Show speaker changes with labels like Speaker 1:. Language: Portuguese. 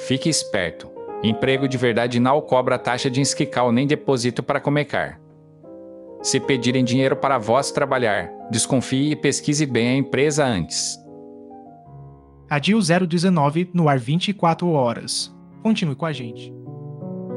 Speaker 1: Fique esperto. Emprego de verdade não cobra taxa de inscrição nem depósito para começar. Se pedirem dinheiro para vós trabalhar, desconfie e pesquise bem a empresa antes.
Speaker 2: Adil 019 no ar 24 horas. Continue com a gente.